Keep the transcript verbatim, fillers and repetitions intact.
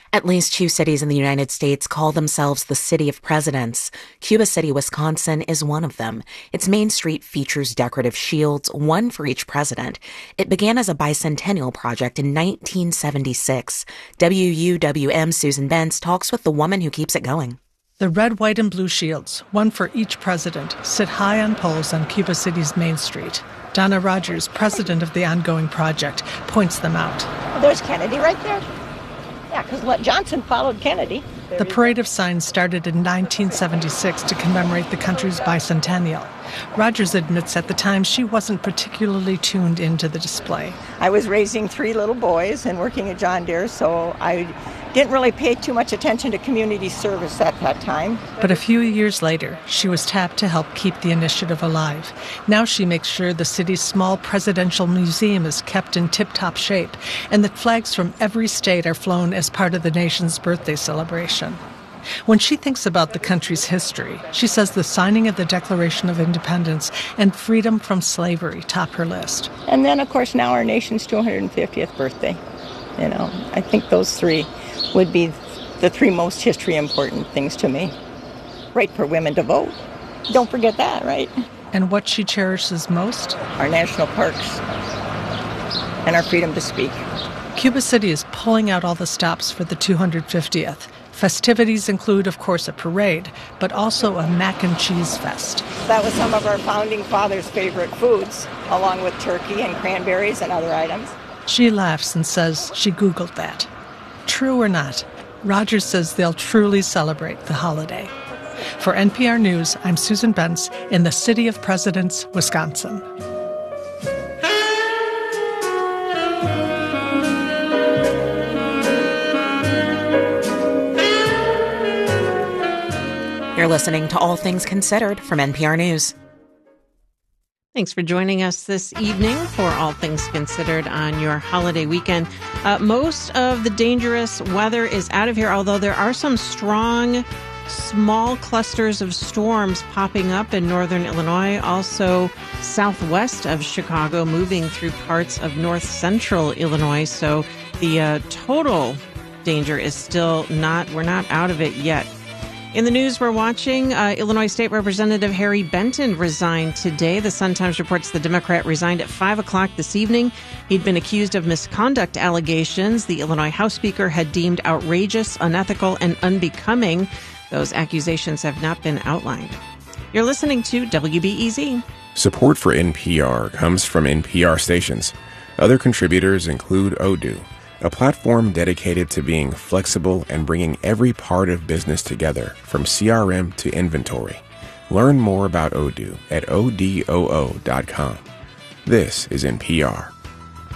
At least two cities in the United States call themselves the City of Presidents. Cuba City, Wisconsin is one of them. Its main street features decorative shields, one for each president. It began as a bicentennial project in nineteen seventy-six. W U W M's Susan Bentz talks with the woman who keeps it going. The red, white, and blue shields, one for each president, sit high on poles on Cuba City's main street. Donna Rogers, president of the ongoing project, points them out. Well, there's Kennedy right there. Yeah, because Johnson followed Kennedy. The parade of signs started in nineteen seventy-six to commemorate the country's bicentennial. Rogers admits at the time she wasn't particularly tuned into the display. I was raising three little boys and working at John Deere, so I didn't really pay too much attention to community service at that time. But a few years later, she was tapped to help keep the initiative alive. Now she makes sure the city's small presidential museum is kept in tip-top shape and that flags from every state are flown as part of the nation's birthday celebration. When she thinks about the country's history, she says the signing of the Declaration of Independence and freedom from slavery top her list. And then, of course, now our nation's two hundred fiftieth birthday. You know, I think those three would be the three most history important things to me. Right for women to vote. Don't forget that, right? And what she cherishes most? Our national parks and our freedom to speak. Cuba City is pulling out all the stops for the two hundred fiftieth. Festivities include, of course, a parade, but also a mac and cheese fest. That was some of our founding fathers' favorite foods, along with turkey and cranberries and other items. She laughs and says she Googled that. True or not, Rogers says they'll truly celebrate the holiday. For N P R News, I'm Susan Bentz in the City of Presidents, Wisconsin. You're listening to All Things Considered from N P R News. Thanks for joining us this evening for All Things Considered on your holiday weekend. Uh, most of the dangerous weather is out of here, although there are some strong, small clusters of storms popping up in northern Illinois, also southwest of Chicago, moving through parts of north central Illinois. So the uh, total danger is still not, we're not out of it yet. In the news we're watching, uh, Illinois State Representative Harry Benton resigned today. The Sun-Times reports the Democrat resigned at five o'clock this evening. He'd been accused of misconduct allegations the Illinois House Speaker had deemed outrageous, unethical, and unbecoming. Those accusations have not been outlined. You're listening to W B E Z. Support for N P R comes from N P R stations. Other contributors include Odoo, a platform dedicated to being flexible and bringing every part of business together, from C R M to inventory. Learn more about Odoo at O D O O dot com. This is N P R.